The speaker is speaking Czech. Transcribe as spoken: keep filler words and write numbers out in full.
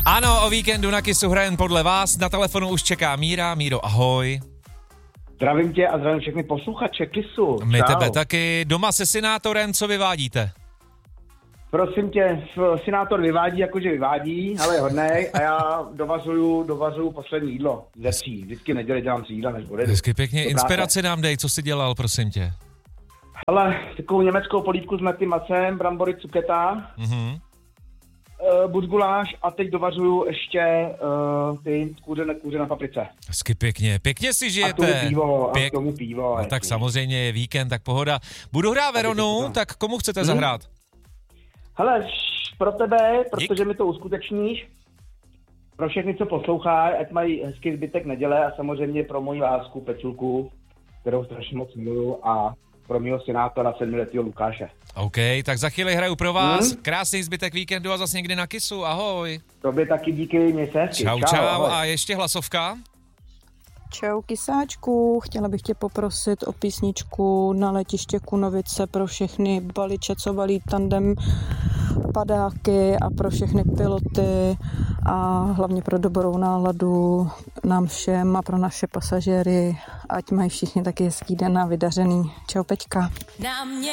Ano, o víkendu na Kissu hrajem podle vás. Na telefonu už čeká Míra. Míro, ahoj. Zdravím tě a zdravím všechny posluchače Kissu. My Čau. tebe taky. Doma se synátorem, co vyvádíte? Prosím tě, synátor vyvádí, jakože vyvádí, ale je hodnej a já dovazuju, dovazuju poslední jídlo ze tří. Vždycky v neděli dělám tří jídla, než bude. Hezky pěkně. Inspiraci nám dej, co jsi dělal, prosím tě. Ale takovou německou polívku s mrtvým macem, brambory, cuketa, Mhm. uh, buřguláš a teď dovařuju ještě uh, ty kůře, kůře na paprice. Hezky pěkně. Pěkně si A žijete. tomu pivo, Pěk... a tomu pivo. No, tak samozřejmě je víkend, tak pohoda. Budu hrát Veronu, tak komu chcete hmm? zahrát? Hele, pro tebe, protože Dík. mi to uskutečníš, pro všechny, co poslouchají, ať mají hezký zbytek neděle a samozřejmě pro moji lásku Pečulku, kterou strašně moc miluju, a pro mýho synátora sedmiletýho Lukáše. OK, tak za chvíli hraju pro vás. Hmm? Krásný zbytek víkendu a zase někdy na Kissu. Ahoj. Tobě taky díky, měj se hezky. Čau, čau. čau. Ahoj. A ještě hlasovka. Čau Kisáčku, chtěla bych tě poprosit o písničku Na letiště Kunovice pro všechny baliče, co balí tandem padáky a pro všechny piloty a hlavně pro dobrou náladu nám všem a pro naše pasažéry, ať mají všichni taky hezký den a vydařený. Čau Peťka. Na mě